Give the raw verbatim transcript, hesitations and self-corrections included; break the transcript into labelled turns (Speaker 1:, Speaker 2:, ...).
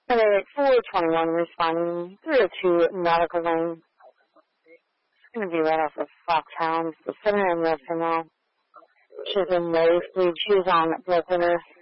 Speaker 1: Okay, four twenty-one responding, three oh two Nautical Lane. It's going to be right off of Foxhound, the center and west female. She's in Rose Bleed. She was on Broken Earth.